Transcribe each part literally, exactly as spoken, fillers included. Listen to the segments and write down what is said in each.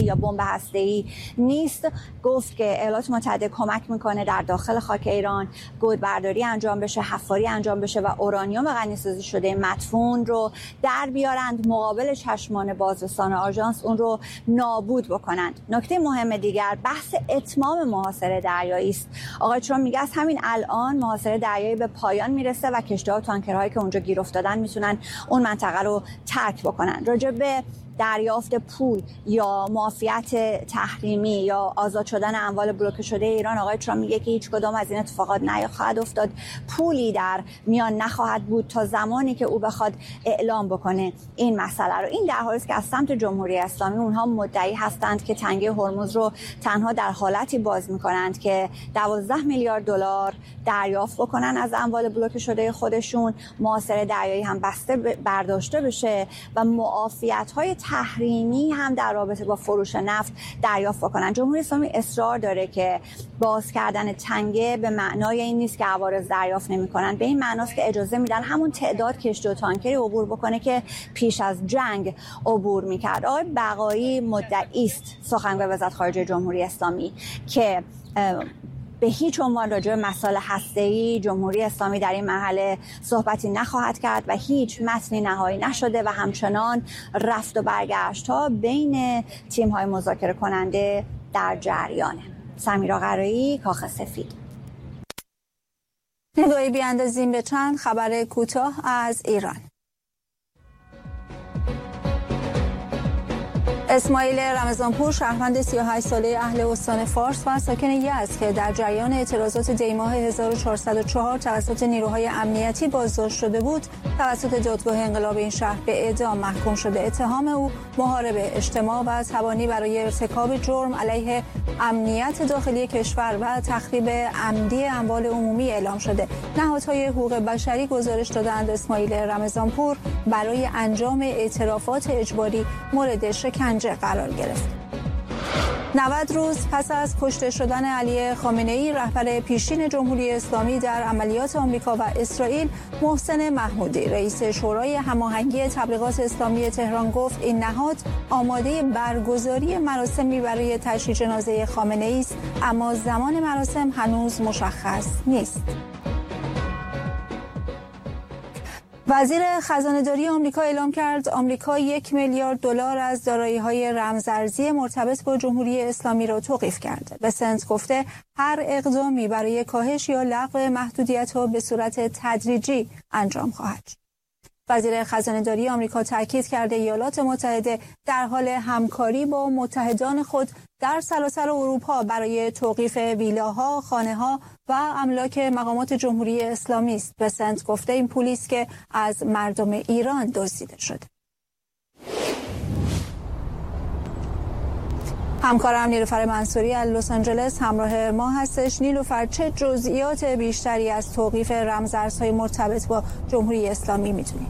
یا بمب هسته‌ای نیست. گفت که ایالات متحده کمک میکنه در داخل خاک ایران گودبرداری انجام بشه، حفاری انجام بشه و اورانیوم غنی‌سازی شده مدفون رو در بیارند، مقابل چشمان بازرسان آژانس اون رو نابود بکنند. نکته مهم دیگر بحث اتمام محاصره دریایی است. آقای ترامپ میگه از همین الان محاصره دریایی به پایان میرسه و کشتی‌ها و تانکرهایی که اونجا گیر افتادن میتونن اون منطقه رو ترک بکنن. راجع به دریافت پول یا معافیت تحریمی یا آزاد شدن اموال بلوکه شده ایران، آقای ترامپ میگه که هیچ کدام از این اتفاقات نخواهد افتاد، پولی در میان نخواهد بود تا زمانی که او بخواد اعلام بکنه این مسئله رو. این در حالی است که از سمت جمهوری اسلامی اونها مدعی هستند که تنگه هرمز رو تنها در حالتی باز میکنند که دوازده میلیارد دلار دریافت بکنن از اموال بلوکه شده خودشون، محاصره دریایی هم بسته برداشته بشه و معافیت‌های تحریمی هم در رابطه با فروش نفت دریافت بکنن. جمهوری اسلامی اصرار داره که باز کردن تنگه به معنای این نیست که عوارض دریافت نمی‌کنن، به این معناست که اجازه میدن همون تعداد کشتی و تانکری عبور بکنه که پیش از جنگ عبور می‌کرد. آقای بقایی مدعی است، سخنگوی وزارت خارجه جمهوری اسلامی، که به هیچ عنوان راجع به مسائل هسته‌ای جمهوری اسلامی در این مرحله صحبتی نخواهد کرد و هیچ متنی نهایی نشده و همچنان رفت و برگشت ها بین تیم‌های مذاکره کننده در جریانه. سمیرا قرایی، کاخ سفید. نگاهی بیاندازیم به چند خبر کوتاه از ایران. اسماعیل رمضانپور، شهروند سی و هشت ساله اهل استان فارس و ساکن یزد که در جریان اعتراضات دی‌ماه هزار و چهارصد و چهار توسط نیروهای امنیتی بازداشت شده بود، توسط دادگاه انقلاب این شهر به اعدام محکوم شده. اتهام او محارب اجتماع و تبانی برای ارتکاب جرم علیه امنیت داخلی کشور و تخریب عمدی اموال عمومی اعلام شده. نهادهای حقوق بشری گزارش دادند اسماعیل رمضانپور برای انجام اعترافات اجباری مورد شکنجه قرار گرفت. نود روز پس از کشته شدن علی خامنه‌ای رهبر پیشین جمهوری اسلامی در عملیات آمریکا و اسرائیل، محسن محمودی رئیس شورای هماهنگی تبلیغات اسلامی تهران گفت این نهاد آماده برگزاری مراسمی برای تشییع جنازه خامنه‌ای است، اما زمان مراسم هنوز مشخص نیست. وزیر خزانه‌داری آمریکا اعلام کرد آمریکا یک میلیارد دلار از دارایی‌های رمزارزی مرتبط با جمهوری اسلامی را توقیف کرده. بسنت گفته هر اقدامی برای کاهش یا لغو محدودیت‌ها به صورت تدریجی انجام خواهد شد. وزیر خزانه‌داری آمریکا تاکید کرده ایالات متحده در حال همکاری با متحدان خود در سراسر اروپا برای توقیف ویلاها، خانه‌ها و املاک مقامات جمهوری اسلامی است. بسنت گفته این پولی است که از مردم ایران دزدیده شده. همکارم نیلوفر منصوری از لس آنجلس همراه ما هستش. نیلوفر، چه جزئیات بیشتری از توقیف رمزارزهای مرتبط با جمهوری اسلامی می‌دونی؟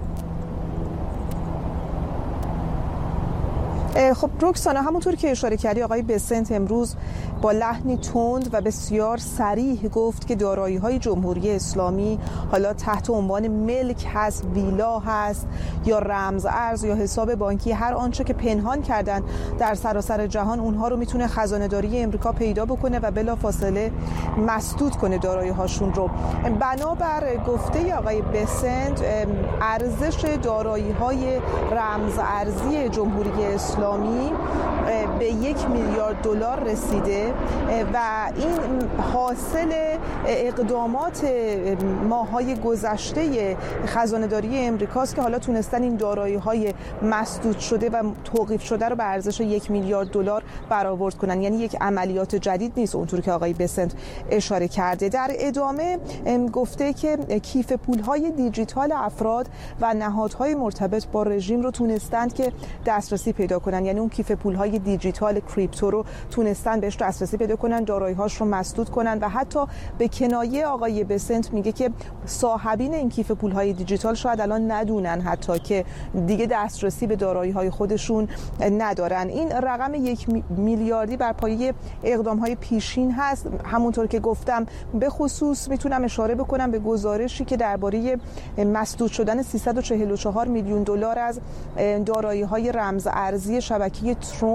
خب رکسانا، همونطور که اشاره کردی آقای بسنت امروز با لحنی تند و بسیار صریح گفت که دارایی‌های جمهوری اسلامی حالا تحت عنوان ملک هست، ویلا هست یا رمز ارز یا حساب بانکی، هر آنچه که پنهان کردن در سراسر جهان، اونها رو میتونه خزانه‌داری امریکا پیدا بکنه و بلافاصله مسدود کنه دارایی‌هاشون رو. بنابر گفته آقای بسنت ارزش دارایی‌های رمز ارزی جمهوری اسلامی به یک میلیارد دلار رسیده و این حاصل اقدامات ماه‌های گذشته خزانه‌داری امریکاست که حالا تونستن این دارایی‌های مسدود شده و توقیف شده رو به ارزش یک میلیارد دلار برآورد کنن. یعنی یک عملیات جدید نیست اونطور که آقای بسنت اشاره کرده. در ادامه گفته که کیف پول‌های دیجیتال افراد و نهادهای مرتبط با رژیم رو تونستند که دسترسی پیدا کنن. یعنی اون کیف پول‌های دیجیتال کریپتو رو تونستن بهش دسترسی پیدا کنن، دارایی‌هاش رو مسدود کنن و حتی به کنایه آقای بسنت میگه که صاحبین این کیف پول‌های دیجیتال شاید الان ندونن حتی که دیگه دسترسی به دارایی‌های خودشون ندارن. این رقم یک میلیاردی بر پایه اقدام‌های پیشین هست. همونطور که گفتم به خصوص میتونم اشاره بکنم به گزارشی که درباره مسدود شدن سیصد و چهل و چهار میلیون دلار از دارایی‌های رمز ارزی شبکه ترون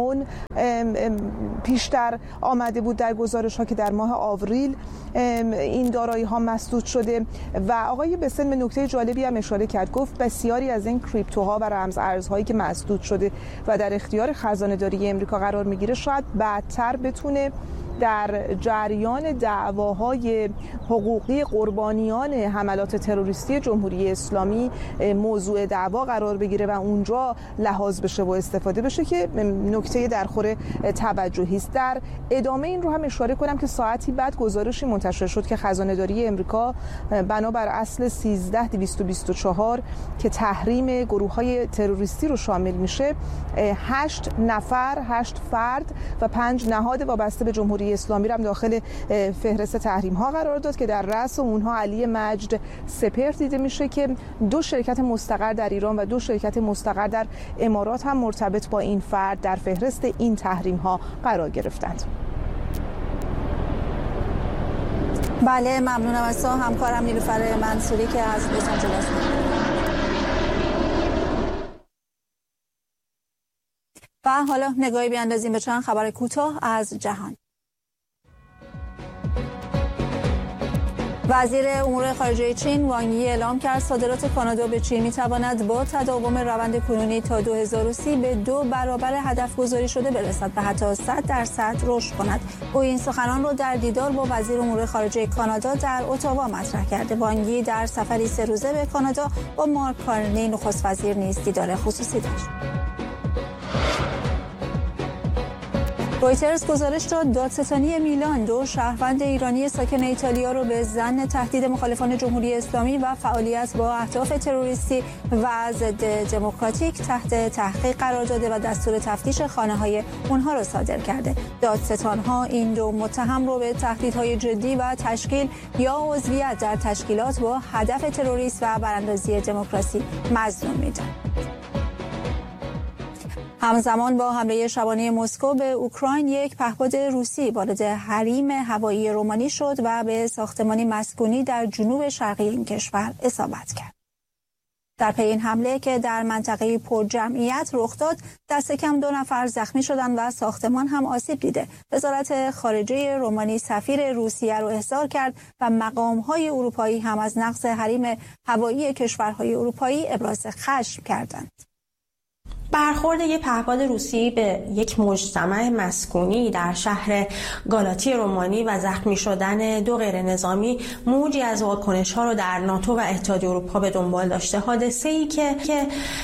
پیشتر آمده بود در گزارش‌ها که در ماه آوریل این دارایی‌ها مسدود شده. و آقای بسن به نکته جالبی هم اشاره کرد، گفت بسیاری از این کریپتوها و رمز ارزهایی که مسدود شده و در اختیار خزانه‌داری امریکا قرار میگیره شاید بعدتر بتونه در جریان دعواهای حقوقی قربانیان حملات تروریستی جمهوری اسلامی موضوع دعوا قرار بگیره و اونجا لحاظ بشه و استفاده بشه که نکته در خور توجهی است. در ادامه این رو هم اشاره کنم که ساعتی بعد گزارشی منتشر شد که خزانه‌داری امریکا بنابر اصل سیزده دویست و بیست و چهار که تحریم گروه‌های تروریستی رو شامل میشه، هشت نفر، هشت فرد و پنج نهاد وابسته به جمهوری اسلامی را هم داخل فهرست تحریم ها قرار داد که در رأس اونها علی مجد سپهر دیده میشه که دو شرکت مستقر در ایران و دو شرکت مستقر در امارات هم مرتبط با این فرد در فهرست این تحریم ها قرار گرفتند. بله، ممنونم از تو همکارم نیلوفر منصوری که از لس آنجلس. و حالا نگاهی بیاندازیم به چند خبر کوتاه از جهان. وزیر امور خارجه چین وانگ یی اعلام کرد صادرات کانادا به چین می‌تواند با تداوم روند کنونی تا دو هزار و سی به دو برابر هدف گذاری شده برسد و حتی صد درصد رشد کند. او این سخنان را در دیدار با وزیر امور خارجه کانادا در اتاوا مطرح کرده. وانگ یی در سفری سه روزه به کانادا با مارک کارنی نخست وزیر نیز دیدار خصوصی داشت. رویترز گزارش داد دادستانی میلان دو شهروند ایرانی ساکن ایتالیا را به ظن تهدید مخالفان جمهوری اسلامی و فعالیت با اهداف تروریستی و ضد دموکراتیک تحت تحقیق قرار داده و دستور تفتیش خانه‌های اونها را صادر کرده. دادستان‌ها این دو متهم را به تهدیدهای جدی و تشکیل یا عضویت در تشکیلات با هدف تروریست و براندازی دموکراسی مظنون می‌دانند. همزمان با حمله شبانه مسکو به اوکراین، یک پهپاد روسی وارد حریم هوایی رومانی شد و به ساختمانی مسکونی در جنوب شرقی این کشور اصابت کرد. در پی این حمله که در منطقه پر جمعیت رخ داد، دست کم دو نفر زخمی شدند و ساختمان هم آسیب دیده. وزارت خارجه رومانی سفیر روسیه را احضار کرد و مقام‌های اروپایی هم از نقض حریم هوایی کشورهای اروپایی ابراز خشم کردند. برخورد یک پهپاد روسی به یک مجتمع مسکونی در شهر گالاتی رومانی و زخمی شدن دو غیر نظامی موجی از واکنش‌ها رو در ناتو و اتحادیه اروپا به دنبال داشته. حادثه‌ای که که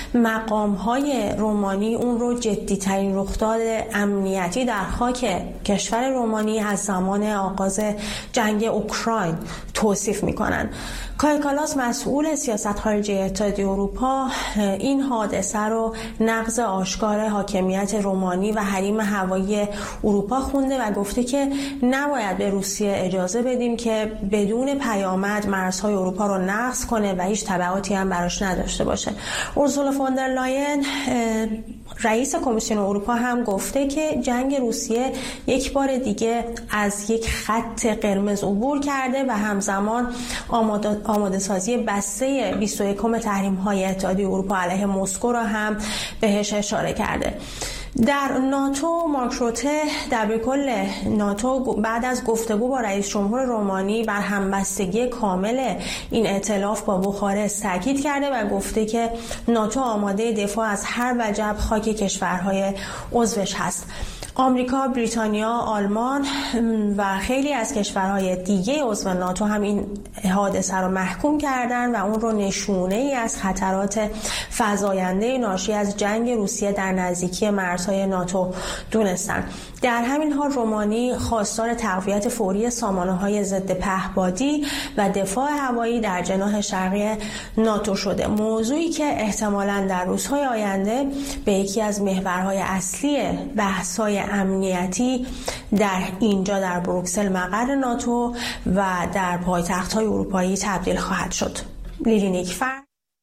مقام‌های رومانی اون رو جدی‌ترین رخداد امنیتی در خاک کشور رومانی از زمان آغاز جنگ اوکراین توصیف می‌کنند. کای کالاس مسئول سیاست خارجی اتحادیه اروپا این حادثه رو نقض آشکار حاکمیت رومانی و حریم هوایی اروپا خونده و گفته که نباید به روسیه اجازه بدیم که بدون پیامد مرزهای اروپا رو نقض کنه و هیچ تبعاتی هم براش نداشته باشه. اورسولا فون در لاین رئیس کمیسیون اروپا هم گفته که جنگ روسیه یک بار دیگه از یک خط قرمز عبور کرده و همزمان آماده, آماده سازی بسته بیست و یکم تحریم های اتحادیه اروپا علیه مسکو را هم بهش اشاره کرده. در ناتو مارک روته دبیرکل ناتو بعد از گفتگو با رئیس جمهور رومانی بر همبستگی کامل این ائتلاف با بوخارست تاکید کرده و گفته که ناتو آماده دفاع از هر وجب خاک کشورهای عضوش هست. آمریکا، بریتانیا، آلمان و خیلی از کشورهای دیگه عضو ناتو هم این حادثه رو محکوم کردن و اون رو نشونه ای از خطرات فزاینده ناشی از جنگ روسیه در نزدیکی مرزهای ناتو دونستن. در همین حال رومانی خواستار تقویت فوری سامانه‌های ضد پهپادی و دفاع هوایی در جناح شرقی ناتو شده، موضوعی که احتمالاً در روزهای آینده به یکی از محورهای اصلی بحث‌های امنیتی در اینجا در بروکسل مقر ناتو و در پایتخت‌های اروپایی تبدیل خواهد شد. لیلی نیکفر.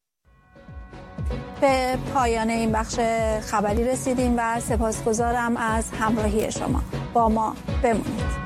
به پایان این بخش خبری رسیدیم و سپاسگزارم از همراهی شما. با ما بمونید.